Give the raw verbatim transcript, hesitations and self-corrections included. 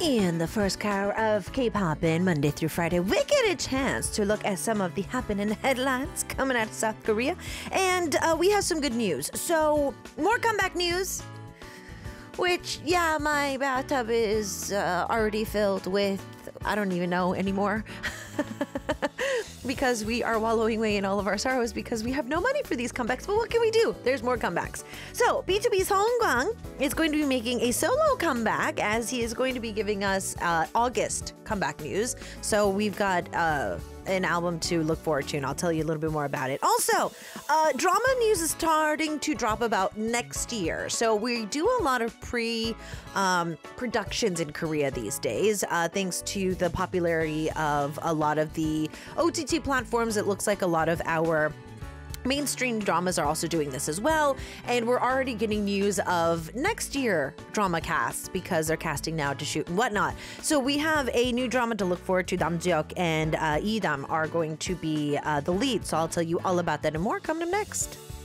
In the first hour of K-pop in Monday through Friday, we get a chance to look at some of the happening headlines coming out of South Korea. And uh, we have some good news. So, more comeback news. Which, yeah, my bathtub is uh, already filled with, I don't even know anymore. Because we are wallowing away in all of our sorrows because we have no money for these comebacks. But what can we do? There's more comebacks. So B two B's Hong Kwang is going to be making a solo comeback as he is going to be giving us uh, August comeback news. So we've got uh, an album to look forward to, and I'll tell you a little bit more about it. Also, uh, drama news is starting to drop about next year. So we do a lot of pre um, productions in Korea these days, uh, thanks to the popularity of a lot of the O T T platforms. It looks like a lot of our mainstream dramas are also doing this as well, and we're already getting news of next year drama casts because they're casting now to shoot and whatnot. So we have a new drama to look forward to. Nam Jeok and uh, Lee Dam are going to be uh, the lead, so I'll tell you all about that and more coming up next.